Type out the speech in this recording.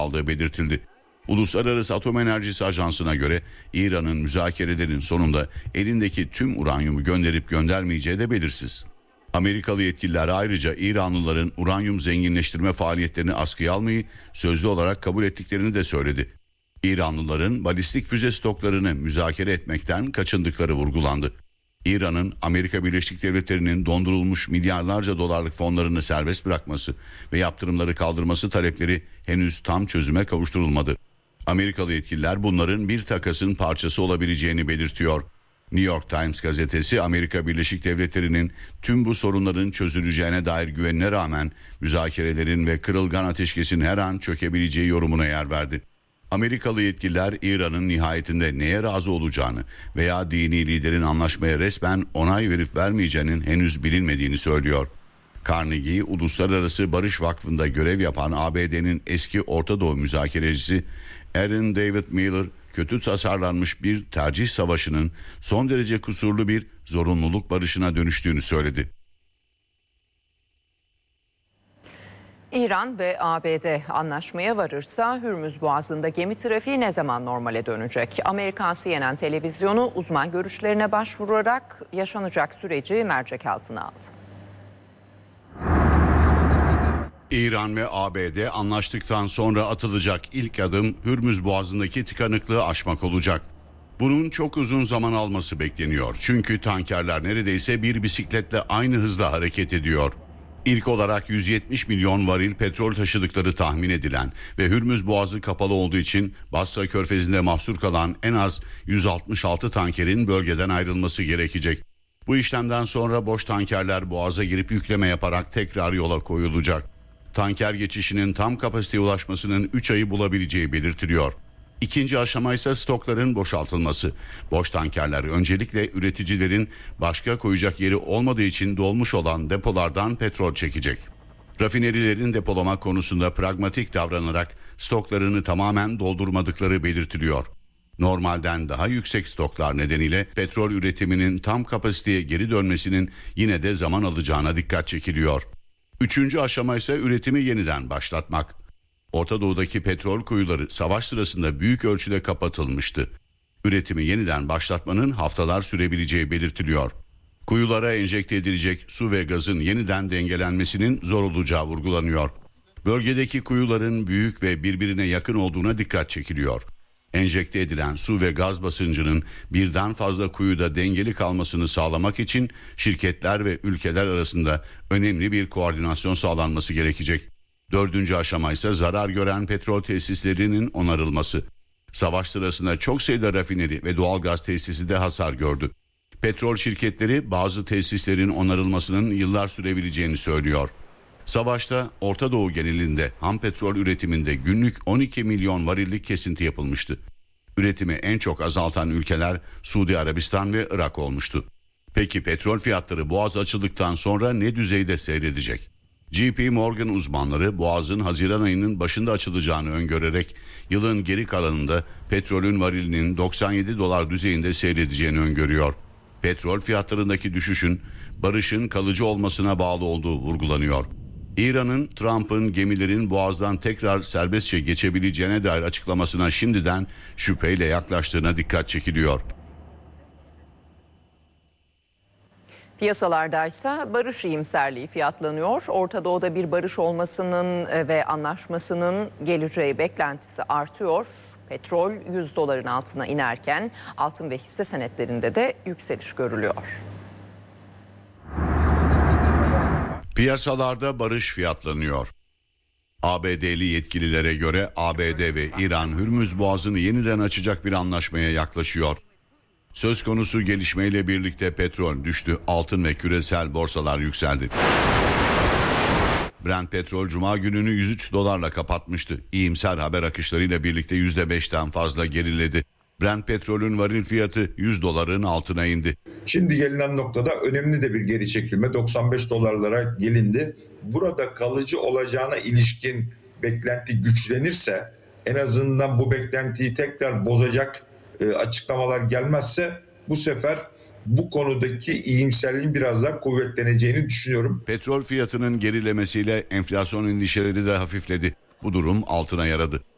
aldığı belirtildi. Uluslararası Atom Enerjisi Ajansı'na göre İran'ın müzakerelerin sonunda elindeki tüm uranyumu gönderip göndermeyeceği de belirsiz. Amerikalı yetkililer ayrıca İranlıların uranyum zenginleştirme faaliyetlerini askıya almayı sözlü olarak kabul ettiklerini de söyledi. İranlıların balistik füze stoklarını müzakere etmekten kaçındıkları vurgulandı. İran'ın Amerika Birleşik Devletleri'nin dondurulmuş milyarlarca dolarlık fonlarını serbest bırakması ve yaptırımları kaldırması talepleri henüz tam çözüme kavuşturulmadı. Amerikalı yetkililer bunların bir takasın parçası olabileceğini belirtiyor. New York Times gazetesi Amerika Birleşik Devletleri'nin tüm bu sorunların çözüleceğine dair güvenine rağmen müzakerelerin ve kırılgan ateşkesin her an çökebileceği yorumuna yer verdi. Amerikalı yetkililer İran'ın nihayetinde neye razı olacağını veya dini liderin anlaşmaya resmen onay verip vermeyeceğinin henüz bilinmediğini söylüyor. Carnegie Uluslararası Barış Vakfı'nda görev yapan ABD'nin eski Orta Doğu müzakerecisi Aaron David Miller, kötü tasarlanmış bir tercih savaşının son derece kusurlu bir zorunluluk barışına dönüştüğünü söyledi. İran ve ABD anlaşmaya varırsa Hürmüz Boğazı'nda gemi trafiği ne zaman normale dönecek? Amerikan CNN televizyonu uzman görüşlerine başvurarak yaşanacak süreci mercek altına aldı. İran ve ABD anlaştıktan sonra atılacak ilk adım Hürmüz Boğazı'ndaki tıkanıklığı aşmak olacak. Bunun çok uzun zaman alması bekleniyor. Çünkü tankerler neredeyse bir bisikletle aynı hızla hareket ediyor. İlk olarak 170 milyon varil petrol taşıdıkları tahmin edilen ve Hürmüz Boğazı kapalı olduğu için Basra Körfezi'nde mahsur kalan en az 166 tankerin bölgeden ayrılması gerekecek. Bu işlemden sonra boş tankerler boğaza girip yükleme yaparak tekrar yola koyulacak. Tanker geçişinin tam kapasiteye ulaşmasının 3 ayı bulabileceği belirtiliyor. İkinci aşama ise stokların boşaltılması. Boş tankerler öncelikle üreticilerin başka koyacak yeri olmadığı için dolmuş olan depolardan petrol çekecek. Rafinerilerin depolama konusunda pragmatik davranarak stoklarını tamamen doldurmadıkları belirtiliyor. Normalden daha yüksek stoklar nedeniyle petrol üretiminin tam kapasiteye geri dönmesinin yine de zaman alacağına dikkat çekiliyor. Üçüncü aşama ise üretimi yeniden başlatmak. Orta Doğu'daki petrol kuyuları savaş sırasında büyük ölçüde kapatılmıştı. Üretimi yeniden başlatmanın haftalar sürebileceği belirtiliyor. Kuyulara enjekte edilecek su ve gazın yeniden dengelenmesinin zor olacağı vurgulanıyor. Bölgedeki kuyuların büyük ve birbirine yakın olduğuna dikkat çekiliyor. Enjekte edilen su ve gaz basıncının birden fazla kuyuda dengeli kalmasını sağlamak için şirketler ve ülkeler arasında önemli bir koordinasyon sağlanması gerekecek. Dördüncü aşama ise zarar gören petrol tesislerinin onarılması. Savaş sırasında çok sayıda rafineri ve doğalgaz tesisi de hasar gördü. Petrol şirketleri bazı tesislerin onarılmasının yıllar sürebileceğini söylüyor. Savaşta Orta Doğu genelinde ham petrol üretiminde günlük 12 milyon varillik kesinti yapılmıştı. Üretimi en çok azaltan ülkeler Suudi Arabistan ve Irak olmuştu. Peki petrol fiyatları Boğaz açıldıktan sonra ne düzeyde seyredecek? JP Morgan uzmanları Boğaz'ın Haziran ayının başında açılacağını öngörerek yılın geri kalanında petrolün varilinin 97 dolar düzeyinde seyredeceğini öngörüyor. Petrol fiyatlarındaki düşüşün barışın kalıcı olmasına bağlı olduğu vurgulanıyor. İran'ın Trump'ın gemilerin Boğaz'dan tekrar serbestçe geçebileceğine dair açıklamasına şimdiden şüpheyle yaklaştığına dikkat çekiliyor. Piyasalardaysa barış iyimserliği fiyatlanıyor. Orta Doğu'da bir barış olmasının ve anlaşmasının geleceği beklentisi artıyor. Petrol 100 doların altına inerken altın ve hisse senetlerinde de yükseliş görülüyor. Piyasalarda barış fiyatlanıyor. ABD'li yetkililere göre ABD ve İran Hürmüz Boğazı'nı yeniden açacak bir anlaşmaya yaklaşıyor. Söz konusu gelişmeyle birlikte petrol düştü, altın ve küresel borsalar yükseldi. Brent petrol Cuma gününü 103 dolarla kapatmıştı. İyimser haber akışlarıyla birlikte %5'ten fazla geriledi. Brent petrolün varil fiyatı 100 doların altına indi. Şimdi gelinen noktada önemli de bir geri çekilme, 95 dolarlara gelindi. Burada kalıcı olacağına ilişkin beklenti güçlenirse, en azından bu beklentiyi tekrar bozacak açıklamalar gelmezse bu sefer bu konudaki iyimserliğin biraz daha kuvvetleneceğini düşünüyorum. Petrol fiyatının gerilemesiyle enflasyon endişeleri de hafifledi. Bu durum altına yaradı.